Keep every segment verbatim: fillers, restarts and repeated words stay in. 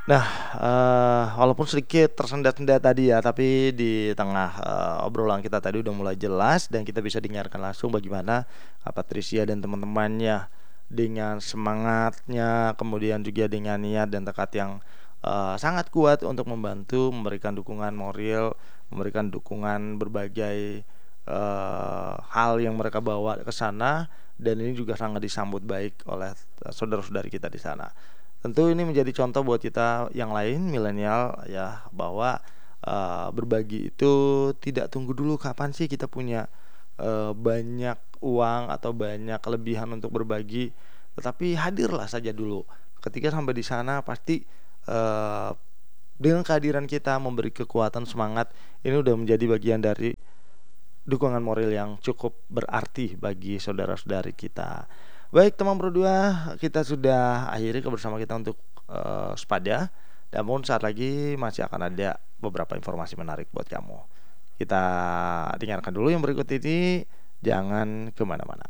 Nah, eee, walaupun sedikit tersendat-sendat tadi ya, tapi di tengah, eee, obrolan kita tadi udah mulai jelas dan kita bisa dengarkan langsung bagaimana, eee, Patricia dan teman-temannya dengan semangatnya, kemudian juga dengan niat dan tekad yang, eee, sangat kuat untuk membantu, memberikan dukungan moral, memberikan dukungan berbagai, eee, hal yang mereka bawa ke sana, dan ini juga sangat disambut baik oleh, eee, saudara-saudari kita di sana. Tentu ini menjadi contoh buat kita yang lain milenial ya, bahwa uh, berbagi itu tidak tunggu dulu kapan sih kita punya uh, banyak uang atau banyak kelebihan untuk berbagi, tetapi hadirlah saja dulu. Ketika sampai di sana pasti uh, dengan kehadiran kita memberi kekuatan semangat, ini udah menjadi bagian dari dukungan moral yang cukup berarti bagi saudara-saudari kita. Baik teman berdua, kita sudah akhiri kebersamaan kita untuk uh, Spada. Namun saat lagi masih akan ada beberapa informasi menarik buat kamu. Kita dengarkan dulu yang berikut ini. Jangan kemana-mana.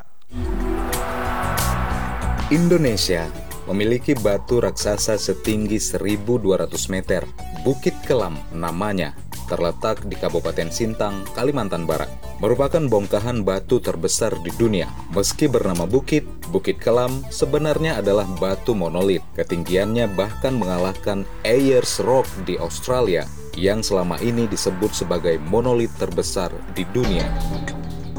Indonesia memiliki batu raksasa setinggi seribu dua ratus meter. Bukit Kelam namanya, terletak di Kabupaten Sintang, Kalimantan Barat. Merupakan bongkahan batu terbesar di dunia. Meski bernama bukit, Bukit Kelam sebenarnya adalah batu monolit. Ketinggiannya bahkan mengalahkan Ayers Rock di Australia, yang selama ini disebut sebagai monolit terbesar di dunia.